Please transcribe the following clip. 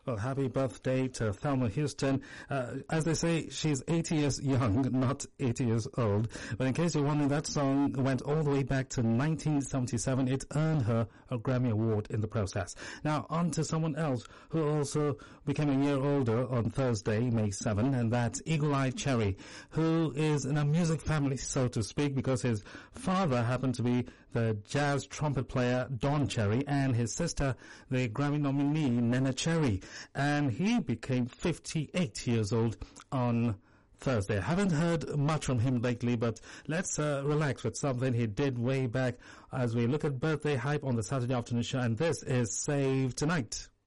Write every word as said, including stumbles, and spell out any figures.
Well, happy birthday to Thelma Houston. Uh, as they say, she's eighty years young, not eighty years old. But in case you're wondering, that song went all the way back to nineteen seventy-seven. It earned her a Grammy Award in the process. Now, on to someone else who also became a year older on Thursday, May seventh, and that's Eagle Eye Cherry, who is in a music family, so to speak, because his father happened to be the jazz trumpet player Don Cherry, and his sister, the Grammy nominee Nena Cherry. And he became fifty-eight years old on Thursday. I haven't heard much from him lately, but let's uh, relax with something he did way back as we look at birthday hype on the Saturday afternoon show, and this is Save Tonight.